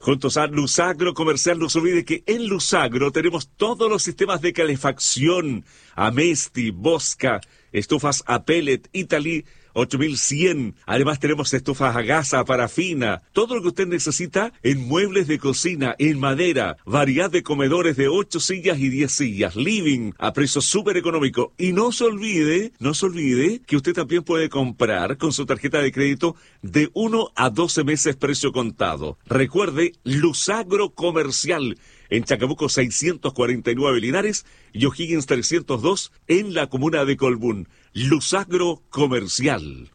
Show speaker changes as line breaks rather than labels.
Juntos a Lusagro Comercial, no se olvide que en Lusagro tenemos todos los sistemas de calefacción, Amesti, Bosca, estufas a pellet, Italy 8100. Además tenemos estufas a gas, a parafina, todo lo que usted necesita en muebles de cocina, en madera, variedad de comedores de 8 sillas y 10 sillas, living a precio súper económico. Y no se olvide que usted también puede comprar con su tarjeta de crédito de 1 a 12 meses precio contado. Recuerde, Lusagro Comercial, en Chacabuco 649 Linares y O'Higgins 302 en la comuna de Colbún. Lusagro Comercial.